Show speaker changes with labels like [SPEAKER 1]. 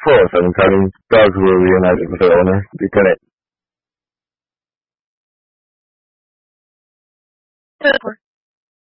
[SPEAKER 1] I'm calling. Dogs were reunited with their owner, Lieutenant.